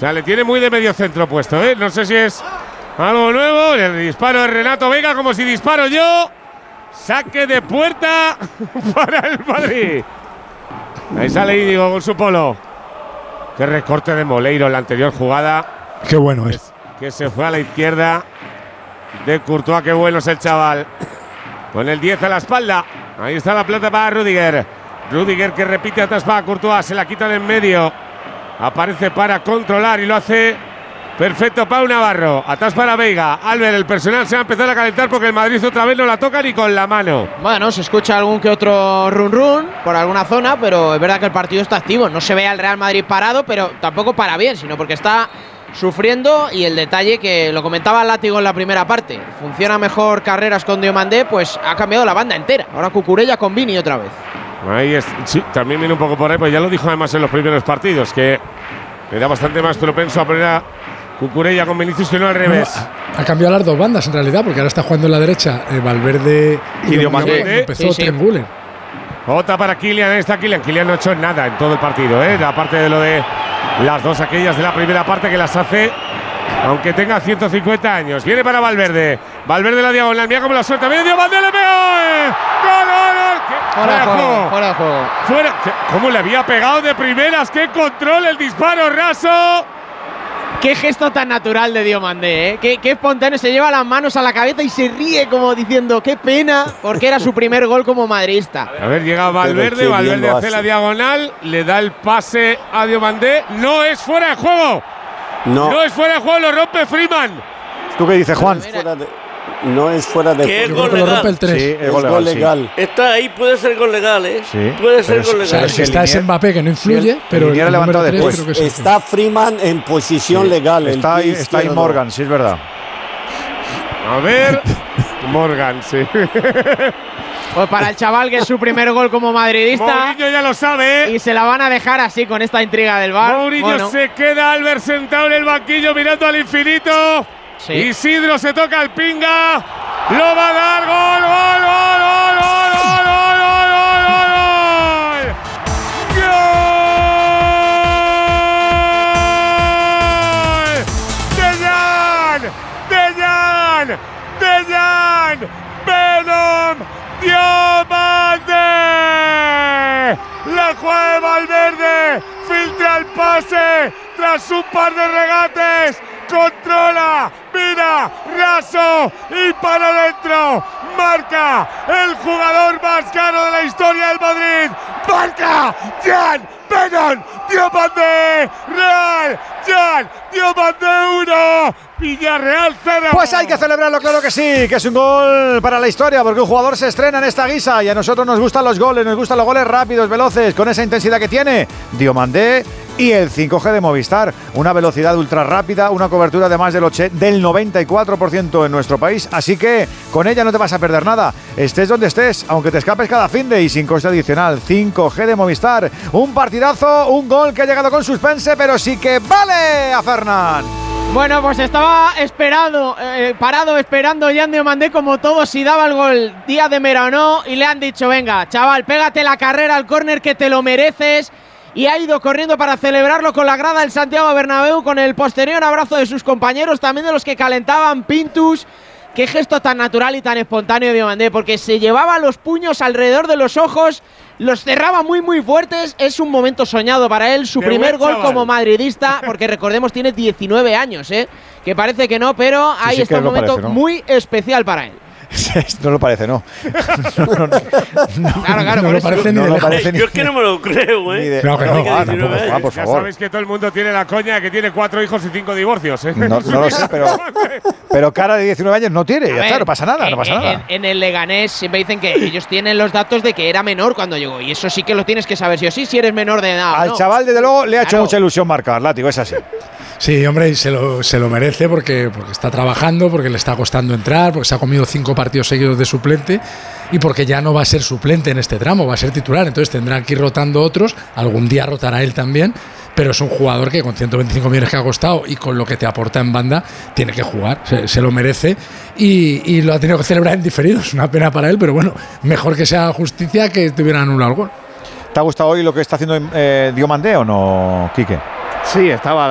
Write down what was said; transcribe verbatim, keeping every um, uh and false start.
sea, le tiene muy de medio centro puesto, ¿eh? No sé si es algo nuevo. El disparo de Renato Vega, como si disparo yo. Saque de puerta para el Madrid. Ahí sale Íñigo con su polo. Qué recorte de Moleiro en la anterior jugada. Qué bueno es. Que se fue a la izquierda de Courtois. Qué bueno es el chaval. Con el diez a la espalda. Ahí está la pelota para Rüdiger. Rüdiger que repite atrás para Courtois. Se la quita de en medio. Aparece para controlar y lo hace perfecto Pau Navarro. Atrás para Veiga. Albert, el personal se va a empezar a calentar porque el Madrid otra vez no la toca ni con la mano. Bueno, se escucha algún que otro run run por alguna zona, pero es verdad que el partido está activo. No se ve al Real Madrid parado, pero tampoco para bien, sino porque está sufriendo. Y el detalle que lo comentaba Látigo en la primera parte, funciona mejor Carreras con Diomandé, pues ha cambiado la banda entera. Ahora Cucurella con Vini otra vez. Ahí es, sí, también viene un poco por ahí, pues ya lo dijo además en los primeros partidos, que era bastante más propenso a poner a Cucurella con Vinicius que no al revés. No, ha, ha cambiado las dos bandas en realidad, porque ahora está jugando en la derecha eh, Valverde y Diomandé. Empezó sí, sí. Triangulen. Otra para Kylian, ahí está Kylian. Kylian no ha hecho nada en todo el partido, ¿eh? Aparte de lo de las dos aquellas de la primera parte que las hace, aunque tenga ciento cincuenta años. Viene para Valverde. Valverde la diagonal, mira cómo la suelta. Viene Diomandé, le pegó. ¡Eh! ¡Gol, gol, gol! Fuera de juego, fuera de juego. Fuera. ¿Cómo le había pegado de primeras? ¡Qué control! El disparo raso. Qué gesto tan natural de Diomandé, ¿eh? Qué, qué espontáneo, se lleva las manos a la cabeza y se ríe como diciendo qué pena, porque era su primer gol como madridista. A ver, llega Valverde, Valverde hace la diagonal, le da el pase a Diomandé, no es fuera de juego. No, no es fuera de juego, lo rompe Freeman. ¿Tú qué dices, Juan? Fuera de, no es fuera de juego. Yo creo que lo rompe el tres. Sí, es gol legal. legal. Sí. Está ahí, puede ser gol legal, ¿eh? Sí. Puede ser Pero gol es, legal. O sea, si está ese Mbappé que no influye, pero el el levantado número después. tres creo que es Está Freeman en posición sí. legal. Está ahí, está ahí Morgan, sí es verdad. A ver, Morgan, sí. Pues para el chaval que es su primer gol como madridista. Mourinho ya lo sabe, ¿eh? Y se la van a dejar así con esta intriga del V A R. Mourinho bueno. se queda, Albert sentado en el banquillo mirando al infinito. Sí. Isidro se toca el pinga. Lo va a dar. Gol, gol, gol, gol, gol, gol, gol, gol, gol. ¡Dejan! ¡Dejan! ¡Dejan! ¡Venom! ¡Diomandé! La juega de Valverde. Filtra el pase. Tras un par de regates. Controla, mira, raso y para adentro. Marca el jugador más caro de la historia del Madrid. Marca Jan Venom Diomandé. Real Jan Diomandé uno. Villarreal cero. Pues hay que celebrarlo, claro que sí, que es un gol para la historia, porque un jugador se estrena en esta guisa y a nosotros nos gustan los goles, nos gustan los goles rápidos, veloces, con esa intensidad que tiene Diomandé. Y el cinco G de Movistar, una velocidad ultra rápida, una cobertura de más del, del noventa y cuatro por ciento en nuestro país, así que con ella no te vas a perder nada, estés donde estés, aunque te escapes cada finde y sin coste adicional. Cinco G de Movistar, un partidazo, un gol que ha llegado con suspense, pero sí que vale a Fernán. Bueno, pues estaba esperado, eh, parado esperando Jan Diomandé como todo si daba el gol Díaz de Mera o no, y le han dicho venga, chaval, pégate la carrera al córner que te lo mereces. Y ha ido corriendo para celebrarlo con la grada del Santiago Bernabéu, con el posterior abrazo de sus compañeros, también de los que calentaban. Pintus, qué gesto tan natural y tan espontáneo de Diomandé, porque se llevaba los puños alrededor de los ojos, los cerraba muy muy fuertes. Es un momento soñado para él, su Qué primer gol chaval. como madridista, porque recordemos tiene diecinueve años, ¿eh? Que parece que no, pero ahí sí está un momento parece, ¿no? muy especial para él. No lo parece, no. no, no, no, no Claro, claro, no por lo eso. parece ni No de lo lejos. parece ni- Yo es que no me lo creo, ¿eh? de- No, que no, Tiene ah, diecinueve tampoco, años. ah, por Ya favor. sabéis que todo el mundo tiene la coña de que tiene cuatro hijos y cinco divorcios, ¿eh? No, no lo sé, pero, pero cara de diecinueve años no tiene, A ya ver, está, no pasa nada, en, no pasa en- nada. En el Leganés siempre dicen que ellos tienen los datos de que era menor cuando llegó, y eso sí que lo tienes que saber sí o sí si eres menor de edad. Al ¿no? chaval, desde luego, le ha hecho Claro. mucha ilusión marcar, Látigo, es así. Sí, hombre, y se lo, se lo merece porque, porque está trabajando, porque le está costando entrar, porque se ha comido cinco partidos seguidos de suplente y porque ya no va a ser suplente en este tramo, va a ser titular. Entonces tendrán que ir rotando otros, algún día rotará él también, pero es un jugador que con ciento veinticinco millones que ha costado y con lo que te aporta en banda, tiene que jugar, se, se lo merece y, y lo ha tenido que celebrar en diferido. Es una pena para él, pero bueno, mejor que sea justicia que tuvieran anulado el gol. ¿Te ha gustado hoy lo que está haciendo eh, Diomandé o no, Quique? Sí, estaba